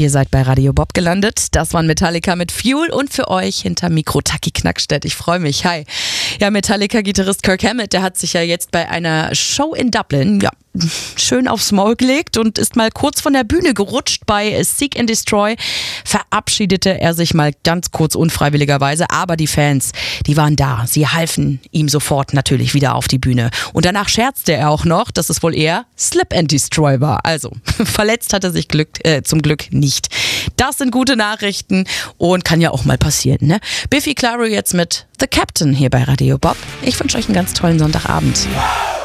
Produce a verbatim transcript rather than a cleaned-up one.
Ihr seid bei Radio Bob gelandet. Das waren Metallica mit Fuel und für euch hinter Mikro Taki Knackstedt. Ich freue mich. Hi. Ja, Metallica-Gitarrist Kirk Hammett, der hat sich ja jetzt bei einer Show in Dublin, ja, schön aufs Maul gelegt und ist mal kurz von der Bühne gerutscht. Bei Seek and Destroy verabschiedete er sich mal ganz kurz unfreiwilligerweise, aber die Fans, die waren da. Sie halfen ihm sofort natürlich wieder auf die Bühne. Und danach scherzte er auch noch, dass es wohl eher Slip and Destroy war. Also, verletzt hat er sich Glück, äh, zum Glück nicht. Das sind gute Nachrichten und kann ja auch mal passieren, ne? Biffy Clyro jetzt mit The Captain hier bei Radio Bob. Ich wünsche euch einen ganz tollen Sonntagabend.